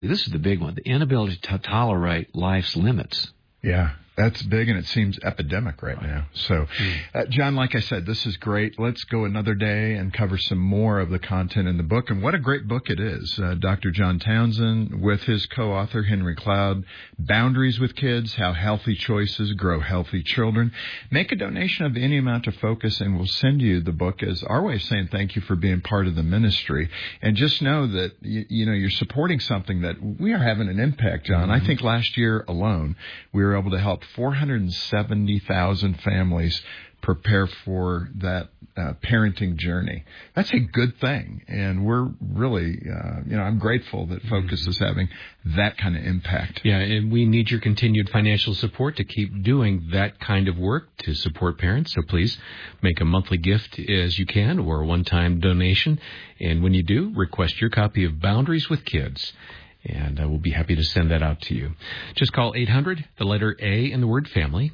This is the big one, the inability to tolerate life's limits. Yeah, that's big, and it seems epidemic right now. So, John, like I said, this is great. Let's go another day and cover some more of the content in the book. And what a great book it is. Dr. John Townsend with his co-author, Henry Cloud, Boundaries with Kids, How Healthy Choices Grow Healthy Children. Make a donation of any amount to Focus, and we'll send you the book as our way of saying thank you for being part of the ministry. And just know that, you're supporting something that we are having an impact, John. I think last year alone, we were able to help 470,000 families prepare for that parenting journey. That's a good thing, and we're really, I'm grateful that Focus is having that kind of impact. Yeah, and we need your continued financial support to keep doing that kind of work to support parents. So please make a monthly gift as you can, or a one-time donation. And when you do, request your copy of Boundaries with Kids. And we'll be happy to send that out to you. Just call 800, the letter A and the word family,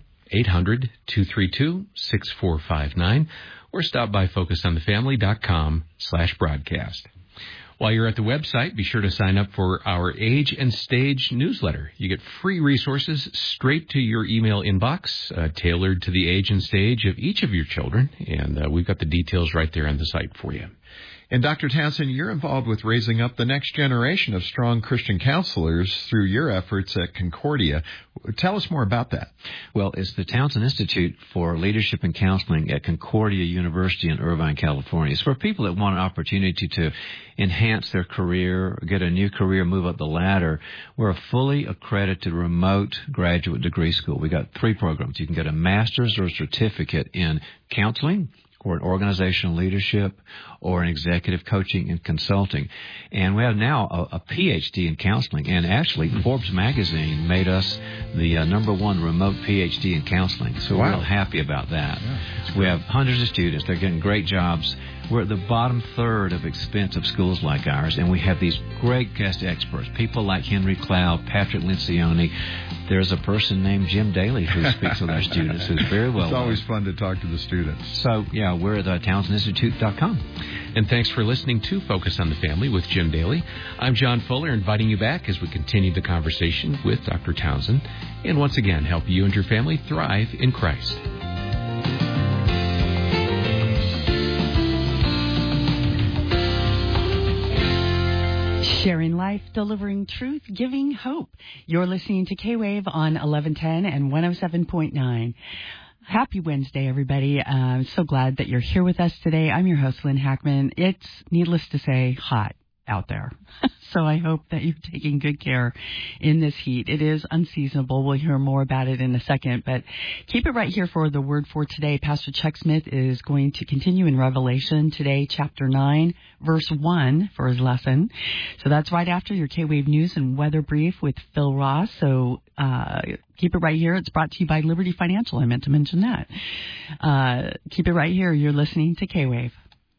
800-232-6459, or stop by focusonthefamily.com/broadcast. While you're at the website, be sure to sign up for our Age and Stage newsletter. You get free resources straight to your email inbox, tailored to the age and stage of each of your children, and we've got the details right there on the site for you. And Dr. Townsend, you're involved with raising up the next generation of strong Christian counselors through your efforts at Concordia. Tell us more about that. Well, it's the Townsend Institute for Leadership and Counseling at Concordia University in Irvine, California. It's for people that want an opportunity to enhance their career, get a new career, move up the ladder. We're a fully accredited remote graduate degree school. We got 3 programs. You can get a master's or a certificate in counseling, or in organizational leadership, or in executive coaching and consulting. And we have now a PhD in counseling. And actually, Forbes magazine made us the #1 remote PhD in counseling. So we're real happy about that. Yeah, we have hundreds of students. They're getting great jobs. We're at the bottom third of expensive schools like ours, and we have these great guest experts, people like Henry Cloud, Patrick Lencioni. There's a person named Jim Daly who speaks with our students, who's very well. It's always fun to talk to the students. So, yeah, we're at TownsendInstitute.com. And thanks for listening to Focus on the Family with Jim Daly. I'm John Fuller, inviting you back as we continue the conversation with Dr. Townsend, and once again help you and your family thrive in Christ. Sharing life, delivering truth, giving hope. You're listening to K-Wave on 1110 and 107.9. Happy Wednesday, everybody. I'm so glad that you're here with us today. I'm your host, Lynn Hackman. It's, needless to say, hot out there. So I hope that you're taking good care in this heat. It is unseasonable. We'll hear more about it in a second, but keep it right here for the word for today. Pastor Chuck Smith is going to continue in Revelation today, chapter 9, verse 1 for his lesson. So that's right after your K-Wave News and Weather Brief with Phil Ross. So keep it right here. It's brought to you by Liberty Financial. I meant to mention that. Keep it right here. You're listening to K-Wave.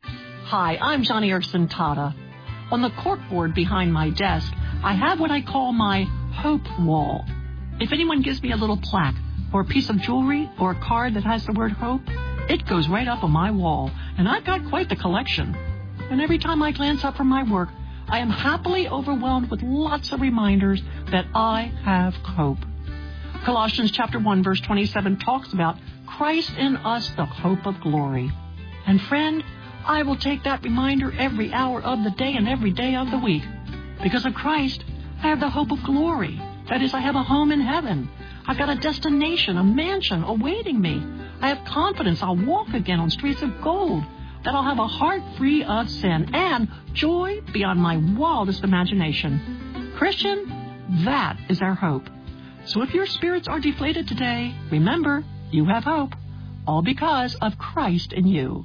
Hi, I'm Johnny Erickson Tata. On the corkboard behind my desk, I have what I call my hope wall. If anyone gives me a little plaque or a piece of jewelry or a card that has the word hope, it goes right up on my wall, and I've got quite the collection. And every time I glance up from my work, I am happily overwhelmed with lots of reminders that I have hope. Colossians chapter 1, verse 27 talks about Christ in us, the hope of glory. And friend, I will take that reminder every hour of the day and every day of the week. Because of Christ, I have the hope of glory. That is, I have a home in heaven. I've got a destination, a mansion awaiting me. I have confidence I'll walk again on streets of gold. That I'll have a heart free of sin and joy beyond my wildest imagination. Christian, that is our hope. So if your spirits are deflated today, remember, you have hope. All because of Christ in you.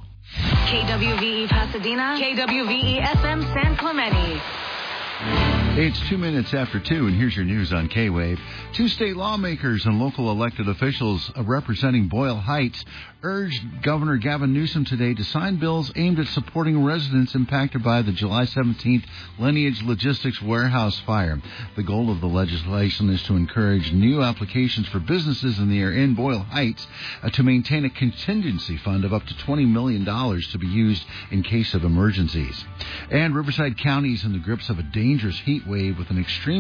KWVE Pasadena, KWVE FM San Clemente. It's 2 minutes after 2, and here's your news on K-Wave. 2 state lawmakers and local elected officials representing Boyle Heights urged Governor Gavin Newsom today to sign bills aimed at supporting residents impacted by the July 17th Lineage Logistics warehouse fire. The goal of the legislation is to encourage new applications for businesses in the area in Boyle Heights to maintain a contingency fund of up to $20 million to be used in case of emergencies. And Riverside County is in the grips of a dangerous heat wave with an extreme